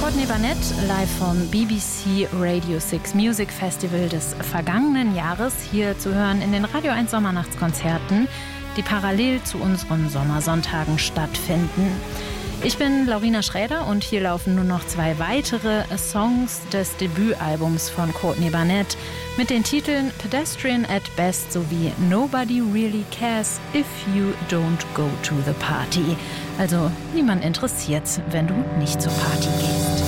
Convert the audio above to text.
Courtney Barnett live vom BBC Radio 6 Music Festival des vergangenen Jahres, hier zu hören in den Radio 1 Sommernachtskonzerten, die parallel zu unseren Sommersonntagen stattfinden. Ich bin Laurina Schräder und hier laufen nur noch 2 weitere Songs des Debütalbums von Courtney Barnett mit den Titeln Pedestrian at Best sowie Nobody Really Cares If You Don't Go to the Party. Also niemand interessiert's, wenn du nicht zur Party gehst.